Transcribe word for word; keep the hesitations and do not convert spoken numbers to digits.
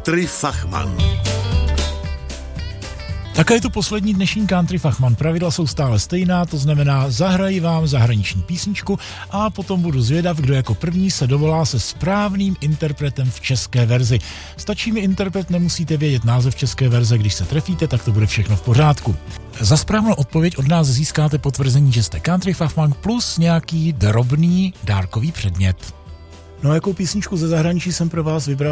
Country Fachman. Také je tu poslední dnešní Country Fachman. Pravidla jsou stále stejná, to znamená, zahraji vám zahraniční písničku a potom budu zvědav, kdo jako první se dovolá se správným interpretem v české verzi. Stačí mi interpret, nemusíte vědět název české verze, když se trefíte, tak to bude všechno v pořádku. Za správnou odpověď od nás získáte potvrzení, že jste Country Fachman plus nějaký drobný dárkový předmět. No a jakou písničku ze zahraničí jsem pro vás vybral?